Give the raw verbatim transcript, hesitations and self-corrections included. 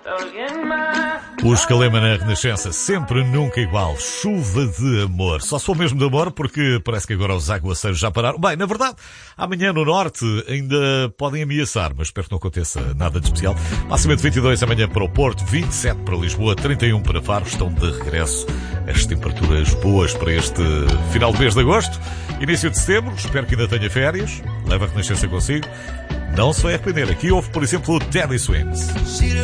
O Escalema na Renascença, sempre nunca igual. Chuva de amor. Só sou mesmo de amor porque parece que agora os aguaceiros já pararam. Bem, na verdade, amanhã no norte ainda podem ameaçar, mas espero que não aconteça nada de especial. Máxima de vinte e dois amanhã para o Porto, vinte e sete para Lisboa, trinta e um para Faro. Estão de regresso as temperaturas boas para este final de mês de agosto. Início de setembro, espero que ainda tenha férias. Leva a Renascença consigo. Não se vai arrepender. Aqui houve, por exemplo, o Teddy Swims.